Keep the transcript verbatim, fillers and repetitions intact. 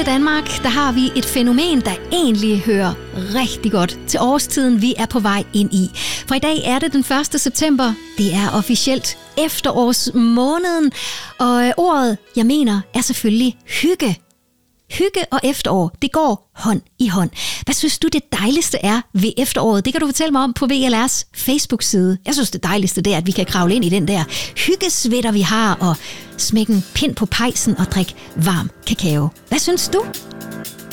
Danmark, der har vi et fænomen, der egentlig hører rigtig godt til årstiden, vi er på vej ind i. For i dag er det den første september. Det er officielt efterårsmåneden, og ordet, jeg mener, er selvfølgelig hygge. Hygge og efterår, det går hånd i hånd. Hvad synes du det dejligste er ved efteråret? Det kan du fortælle mig om på V L R's Facebook-side. Jeg synes det dejligste det er, at vi kan kravle ind i den der hyggesvætter, vi har, og smække en pind på pejsen og drikke varm kakao. Hvad synes du?